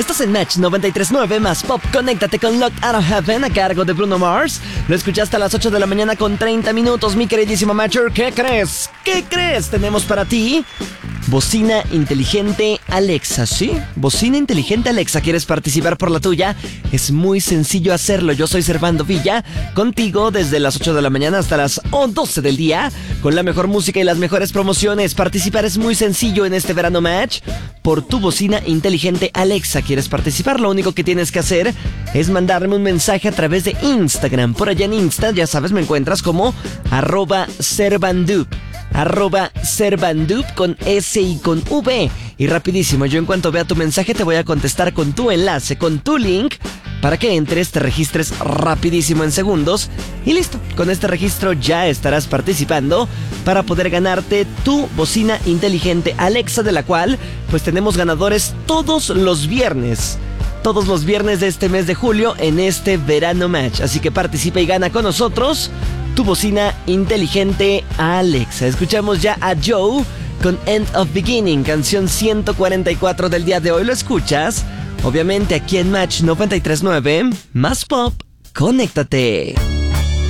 Estás en Match 93.9 más Pop. Conéctate con Locked Out of Heaven a cargo de Bruno Mars. Lo escuchaste a las 8 de la mañana con 30 minutos, mi queridísimo Matcher. ¿Qué crees? ¿Qué crees? Tenemos para ti bocina inteligente Alexa, ¿sí? Bocina inteligente Alexa. ¿Quieres participar por la tuya? Es muy sencillo hacerlo. Yo soy Servando Villa, contigo desde las 8 de la mañana hasta las 12 del día, con la mejor música y las mejores promociones. Participar es muy sencillo en este verano Match por tu bocina inteligente Alexa. ¿Quieres participar? Lo único que tienes que hacer es mandarme un mensaje a través de Instagram. Por allá en Insta, ya sabes, me encuentras como @Servandup. @Servandup con S y con V. Y rapidísimo, yo en cuanto vea tu mensaje te voy a contestar con tu enlace, con tu link, para que entres, te registres rapidísimo en segundos. Y listo, con este registro ya estarás participando para poder ganarte tu bocina inteligente Alexa, de la cual pues tenemos ganadores todos los viernes. Todos los viernes de este mes de julio en este verano Match. Así que participa y gana con nosotros tu bocina inteligente Alexa. Escuchamos ya a Joe con End of Beginning, canción 144 del día de hoy. Lo escuchas, obviamente, aquí en Match 93.9 más Pop. Conéctate.